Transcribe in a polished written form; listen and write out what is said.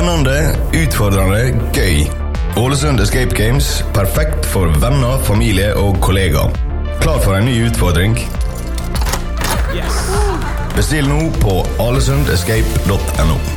Spennende, utfordrende, gøy. Ålesund Escape Games, perfekt for venner, familie og kollegaer. Klar for en ny utfordring? Bestill nå på alesundescape.no.